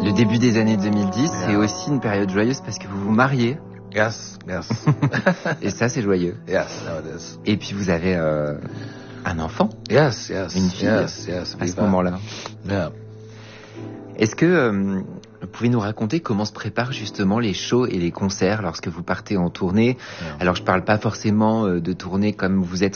Le début des années 2010, c'est aussi une période joyeuse parce que vous vous mariez. Yes. Et ça, c'est joyeux. Yes, no, it is. Et puis vous avez un enfant. Yes. Une fille. Yes. À ce moment-là. Yeah. Est-ce que vous pouvez nous raconter comment se préparent justement les shows et les concerts lorsque vous partez en tournée? Yeah. Alors je parle pas forcément de tournée comme vous êtes